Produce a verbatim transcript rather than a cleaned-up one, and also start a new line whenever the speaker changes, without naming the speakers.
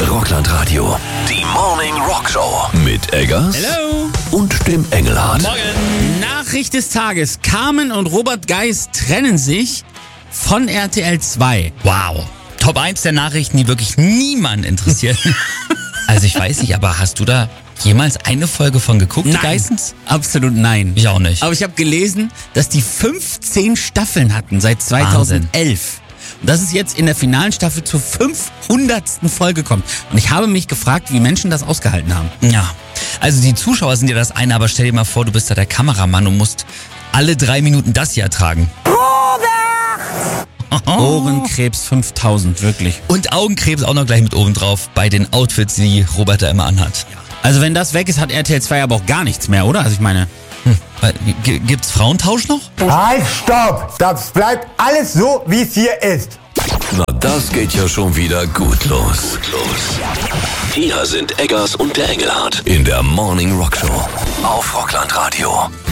Rockland Radio. Die Morning Rock Show. Mit Eggers.
Hello.
Und dem Engelhardt.
Morgen. Nachricht des Tages. Carmen und Robert Geis trennen sich von R T L zwei.
Wow. Top eins der Nachrichten, die wirklich niemand interessiert. Also ich weiß nicht, aber hast du da jemals eine Folge von geguckt,
Nein,
die Geissens?
absolut nein.
Ich auch nicht.
Aber ich habe gelesen, dass die fünfzehn Staffeln hatten seit zweitausendelf. Und dass es jetzt in der finalen Staffel zur fünfhundertsten Folge kommt. Und ich habe mich gefragt, wie Menschen das ausgehalten haben.
Ja, also die Zuschauer sind ja das eine, aber stell dir mal vor, du bist da der Kameramann und musst alle drei Minuten das hier ertragen.
Ohrenkrebs fünftausend, wirklich.
Und Augenkrebs auch noch gleich mit oben drauf bei den Outfits, die Robert da immer anhat.
Also wenn das weg ist, hat R T L zwei aber auch gar nichts mehr, oder? Also ich meine...
Hm. G- gibt's Frauentausch noch?
Halt, stopp! Das bleibt alles so, wie es hier ist.
Na, das geht ja schon wieder gut los. Gut los. Hier sind Eggers und der Engelhardt in der Morning Rock Show auf Rockland Radio.